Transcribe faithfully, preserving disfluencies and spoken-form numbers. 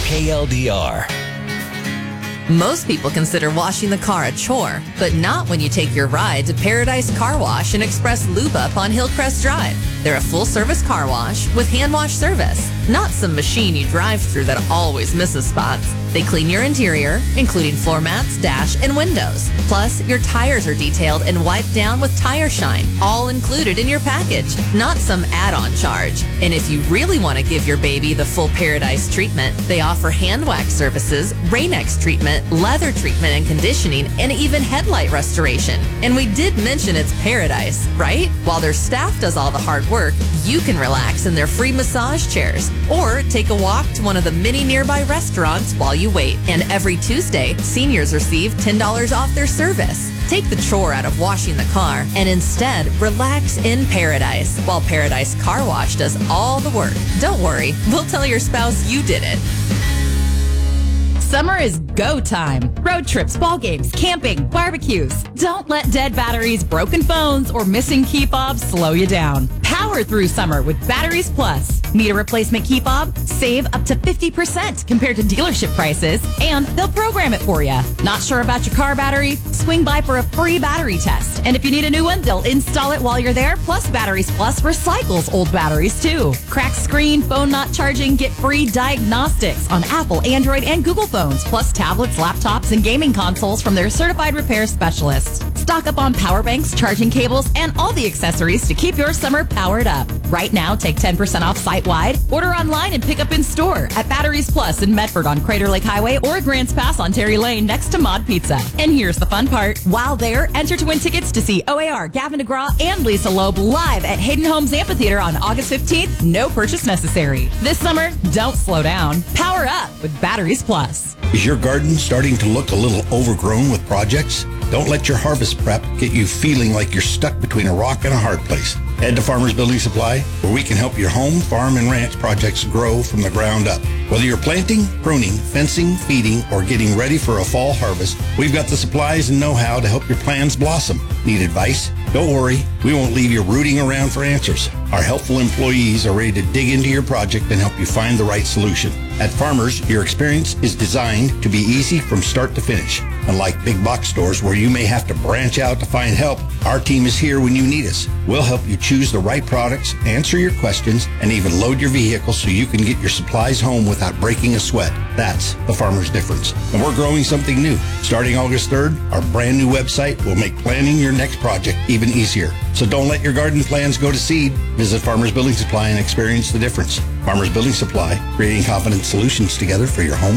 K L D R. Most people consider washing the car a chore, but not when you take your ride to Paradise Car Wash and Express Lube Up on Hillcrest Drive. They're a full-service car wash with hand wash service, not some machine you drive through that always misses spots. They clean your interior, including floor mats, dash, and windows. Plus, your tires are detailed and wiped down with Tire Shine, all included in your package, not some add-on charge. And if you really want to give your baby the full Paradise treatment, they offer hand wax services, Rain-X treatment, leather treatment and conditioning, and even headlight restoration. And we did mention it's Paradise, right? While their staff does all the hard work, you can relax in their free massage chairs or take a walk to one of the many nearby restaurants while you wait. And every Tuesday, seniors receive ten dollars off their service. Take the chore out of washing the car and instead relax in Paradise while Paradise Car Wash does all the work. Don't worry, we'll tell your spouse you did it. Summer is go time. Road trips, ball games, camping, barbecues. Don't let dead batteries, broken phones, or missing key fobs slow you down. Power through summer with Batteries Plus. Need a replacement key fob? Save up to fifty percent compared to dealership prices, and they'll program it for you. Not sure about your car battery? Swing by for a free battery test. And if you need a new one, they'll install it while you're there. Plus, Batteries Plus recycles old batteries too. Cracked screen, phone not charging, get free diagnostics on Apple, Android, and Google phones, plus tablets, laptops, and gaming consoles from their certified repair specialists. Stock up on power banks, charging cables, and all the accessories to keep your summer powered up. Right now, take ten percent off site-wide. Order online and pick up in store at Batteries Plus in Medford on Crater Lake Highway or Grants Pass on Terry Lane next to Mod Pizza. And here's the fun part. While there, enter to win tickets to see O A R, Gavin DeGraw, and Lisa Loeb live at Hayden Homes Amphitheater on August fifteenth. No purchase necessary. This summer, don't slow down. Power up with Batteries Plus. Is your garden starting to look a little overgrown with projects? Don't let your harvest prep get you feeling like you're stuck between a rock and a hard place. Head to Farmers Building Supply, where we can help your home, farm, and ranch projects grow from the ground up. Whether you're planting, pruning, fencing, feeding, or getting ready for a fall harvest, we've got the supplies and know-how to help your plans blossom. Need advice? Don't worry, we won't leave you rooting around for answers. Our helpful employees are ready to dig into your project and help you find the right solution. At Farmers, your experience is designed to be easy from start to finish. Unlike big box stores where you may have to branch out to find help, our team is here when you need us. We'll help you choose the right products, answer your questions, and even load your vehicle so you can get your supplies home without breaking a sweat. That's the Farmer's difference. And we're growing something new. Starting August third, our brand new website will make planning your next project even easier. So don't let your garden plans go to seed. Visit Farmers Building Supply and experience the difference. Farmers Building Supply, creating confident solutions together for your home